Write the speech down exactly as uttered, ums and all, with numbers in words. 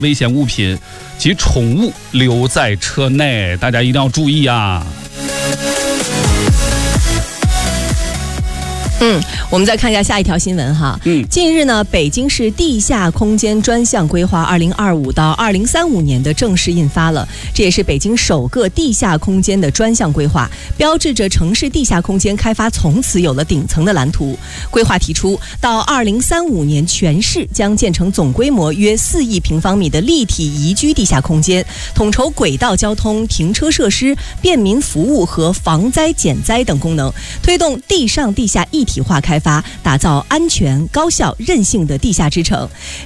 危险物品及宠物留在车内，大家一定要注意啊。 嗯，我们再看一下下一条新闻哈。嗯，近日呢，北京市地下空间专项规划二零二五到二零三五年的正式印发了，这也是北京首个地下空间的专项规划，标志着城市地下空间开发从此有了顶层的蓝图。规划提出，到二零三五年，全市将建成总规模约四亿平方米的立体宜居地下空间，统筹轨道交通、停车设施、便民服务和防灾减灾等功能，推动地上地下一体体化开发，打造安全、高效、韧性的地下之城。